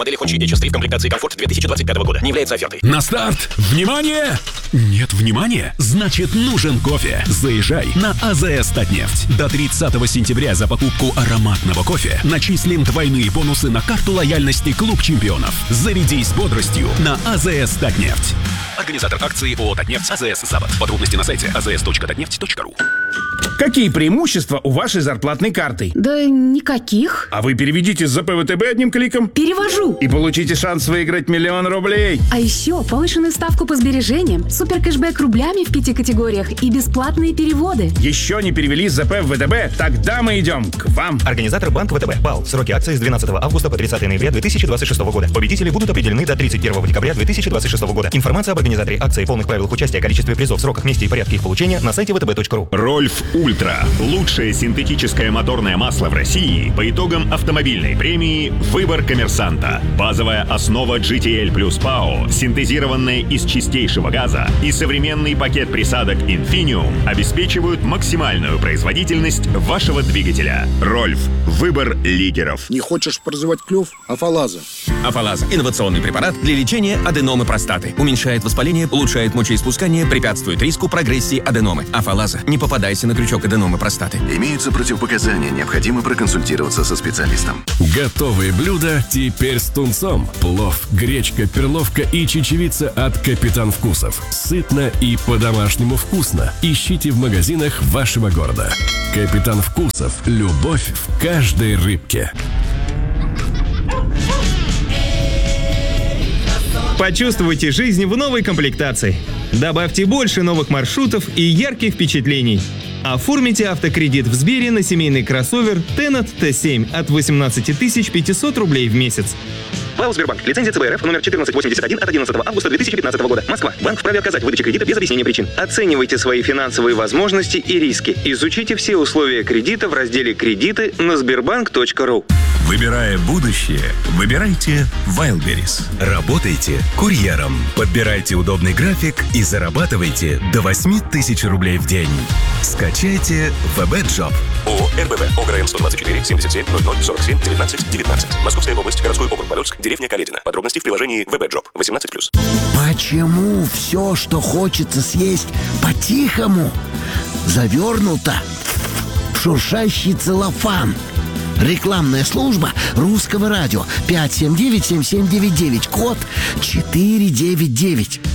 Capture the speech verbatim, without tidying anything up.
модели Hongqi эйч эс три в комплектации Комфорт две тысячи двадцать пятого года. Не является офертой. На старт! Внимание! Нет внимания? Значит, нужен кофе. Заезжай на АЗС Татнефть. До тридцатого сентября за покупку ароматного кофе начислим двойные бонусы на карту лояльности Клуб чемпионов. Зарядись бодростью на АЗС Татнефть. Организатор акции ООО «Татнефть» АЗС «Запад». Подробности на сайте а зэ эс точка татнефть точка ру. Какие преимущества у вашей зарплатной карты? Да никаких. А вы переведите с зэ пэ вэ тэ бэ одним кликом. Перевожу. И получите шанс выиграть миллион рублей. А еще повышенную ставку по сбережениям, супер кэшбэк рублями в пяти категориях и бесплатные переводы. Еще не перевели с зэ пэ вэ тэ бэ? Тогда мы идем к вам. Организатор банк вэ тэ бэ. БАЛ. Сроки акции с двенадцатого августа по тридцатое ноября две тысячи двадцать шестого года. Победители будут определены до тридцать первого декабря две тысячи двадцать шестого года. Информация об организаторе акции, полных правилах участия, количестве призов, сроках, месте и порядке их получения на сайте вэ тэ бэ точка ру. Рольф Ультра. Лучшее синтетическое моторное масло в России по итогам автомобильной премии «Выбор коммерсанта». Базовая основа джи ти эл плюс ПАО, синтезированная из чистейшего газа, и современный пакет присадок Infinium обеспечивают максимальную производительность вашего двигателя. Рольф. Выбор лидеров. Не хочешь прозевать клюв? Афалаза. Афалаза – инновационный препарат для лечения аденомы простаты. Уменьшает воспаление, улучшает мочеиспускание, препятствует риску прогрессии аденомы. Афалаза. Не попадайся на крючок аденомы простаты. Имеются противопоказания, необходимо проконсультироваться со специалистом. Готовые блюда теперь с тунцом. Плов, гречка, перловка и чечевица от Капитан Вкусов. Сытно и по-домашнему вкусно. Ищите в магазинах вашего города. Капитан Вкусов. Любовь в каждой рыбке. Почувствуйте жизнь в новой комплектации. Добавьте больше новых маршрутов и ярких впечатлений. Оформите автокредит в Сбере на семейный кроссовер Tenat тэ семь от восемнадцать тысяч пятьсот рублей в месяц. ПАО «Сбербанк». Лицензия цэ бэ эр эф номер четырнадцать восемьдесят один от одиннадцатого августа две тысячи пятнадцатого года. Москва. Банк вправе отказать в выдаче кредита без объяснения причин. Оценивайте свои финансовые возможности и риски. Изучите все условия кредита в разделе «Кредиты» на сбербанк точка ру. Выбирая будущее, выбирайте Wildberries. Работайте курьером. Подбирайте удобный график и зарабатывайте до восемь тысяч рублей в день. Скачайте вэ бэ джоб. ООО эр бэ вэ, ОГРН сто двадцать четыре семьдесят семь ноль ноль сорок семь девятнадцать девятнадцать. Московская область, городской округ Подольск, деревня Каледино. Подробности в приложении вэ бэ джоб. восемнадцать плюс. Почему все, что хочется съесть по-тихому, завернуто в шуршащий целлофан? Рекламная служба Русского радио. пять семь девять семь семь девять девять. Код четыре девять девять.